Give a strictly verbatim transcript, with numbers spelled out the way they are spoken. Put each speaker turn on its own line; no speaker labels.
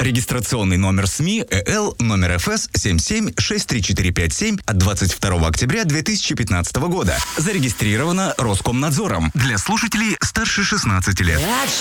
Регистрационный номер СМИ ЭЛ номер эф эс семь семь шесть три четыре пять семь от двадцать второго октября две тысячи пятнадцатого года. Зарегистрировано Роскомнадзором. Для слушателей старше шестнадцати лет.